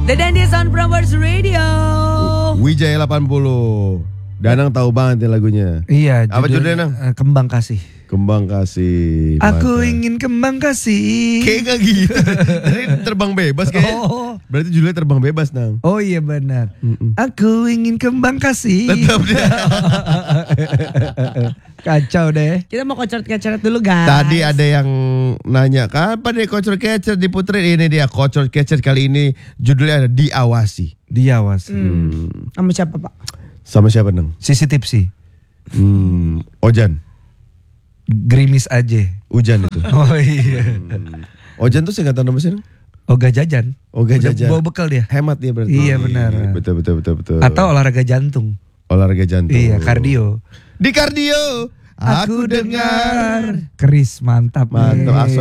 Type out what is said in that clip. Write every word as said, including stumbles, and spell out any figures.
The Dandies on Prambors Radio. Wijaya delapan puluh. Danang tahu banget ya lagunya. Iya. Apa judulnya, Nang? uh, Kembang Kasih. Kembang Kasih. Aku mata. ingin kembang kasih. Kayak gak gitu. Tadi terbang bebas kayaknya. Oh. Berarti judulnya terbang bebas, Nang. Oh iya benar. Mm-mm. Aku ingin kembang kasih. Tetap deh. Kacau deh. Kita mau kocor-kocor dulu guys. Tadi ada yang nanya, kapan deh Kocor Kecet diputerin? Ini dia Kocor Kecet kali ini judulnya ada Diawasi. Diawasi. Hmm. Sama siapa Pak? Sama siapa, Nang? Sisi tipsi. Hmm, Ojan. Gerimis aja. Hujan itu. Oh iya. Ojan tuh singkatan apa sih, Nang? Oga jajan. Oga Udah jajan. bawa bekal dia. Hemat dia berarti. Iya, benar. Betul betul betul betul. Atau olahraga jantung. olahraga jantung. Iya, kardio. Di kardio. Aku, Aku dengar. dengar. Keris mantap. Mantap. nih.